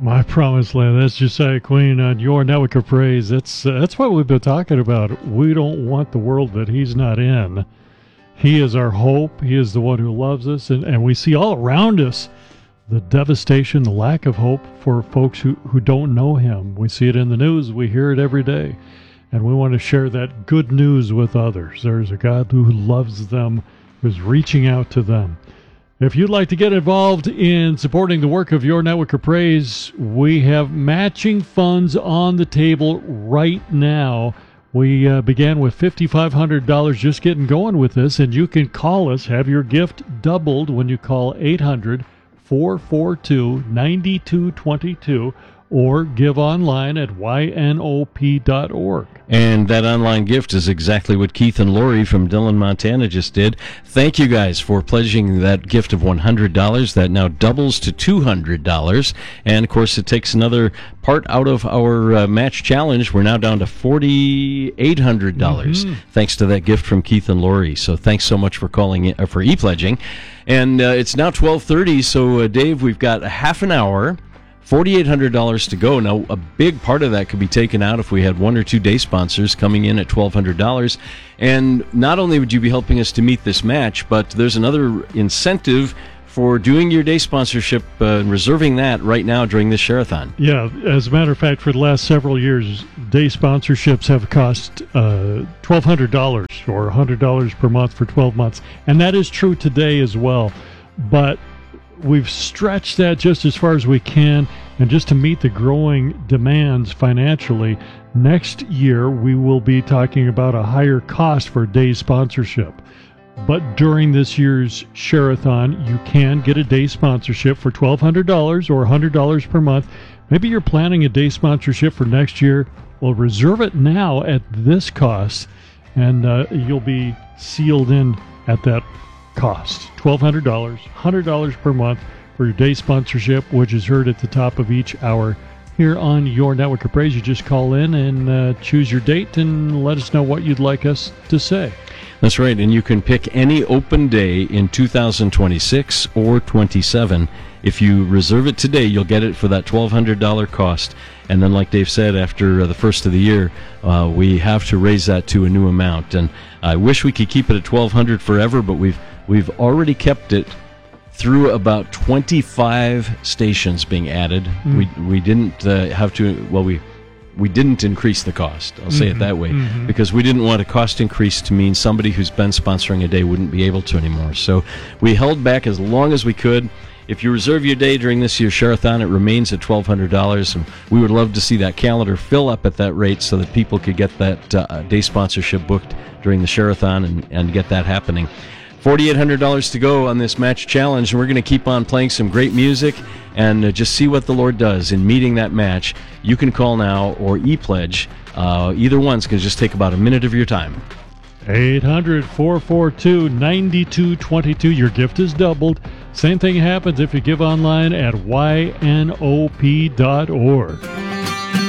My Promised Land. That's Josiah Queen on your network of praise. That's what we've been talking about. We don't want the world that he's not in. He is our hope. He is the one who loves us. And we see all around us the devastation, the lack of hope for folks who don't know him. We see it in the news. We hear it every day. And we want to share that good news with others. There's a God who loves them, who's reaching out to them. If you'd like to get involved in supporting the work of Your Network of Praise, we have matching funds on the table right now. We began with $5,500 just getting going with this, and you can call us, have your gift doubled when you call 800-442-9222, or give online at ynop.org. And that online gift is exactly what Keith and Lori from Dillon, Montana just did. Thank you guys for pledging that gift of $100. That now doubles to $200. And, of course, it takes another part out of our match challenge. We're now down to $4,800 thanks to that gift from Keith and Lori. So thanks so much for calling in, for e-pledging. And it's now 12:30, so, Dave, we've got a half an hour. $4,800 to go. Now, a big part of that could be taken out if we had one or two day sponsors coming in at $1,200. And not only would you be helping us to meet this match, but there's another incentive for doing your day sponsorship and reserving that right now during this Share-a-thon. Yeah, as a matter of fact, for the last several years, day sponsorships have cost $1,200 or $100 per month for 12 months. And that is true today as well. But we've stretched that just as far as we can, and just to meet the growing demands financially, next year we will be talking about a higher cost for day sponsorship. But during this year's Share-a-thon, you can get a day sponsorship for $1,200 or $100 per month. Maybe you're planning a day sponsorship for next year. Well, reserve it now at this cost, and you'll be sealed in at that cost. $1,200, $100 per month for your day sponsorship, which is heard at the top of each hour here on Your Network of Praise. You just call in and choose your date and let us know what you'd like us to say. That's right, and you can pick any open day in 2026 or 27. If you reserve it today, you'll get it for that $1,200 cost. And then, like Dave said, after the first of the year, we have to raise that to a new amount. And I wish we could keep it at $1,200 forever, but we've already kept it through about 25 stations being added. We didn't have to. Well, we didn't increase the cost. I'll say it that way, because we didn't want a cost increase to mean somebody who's been sponsoring a day wouldn't be able to anymore. So we held back as long as we could. If you reserve your day during this year's Share-a-thon, it remains at $1,200, and we would love to see that calendar fill up at that rate so that people could get that day sponsorship booked during the Share-a-thon and get that happening. $4,800 to go on this match challenge, and we're going to keep on playing some great music and just see what the Lord does in meeting that match. You can call now or e-pledge. Either one's going to just take about a minute of your time. 800-442-9222. Your gift is doubled. Same thing happens if you give online at ynop.org.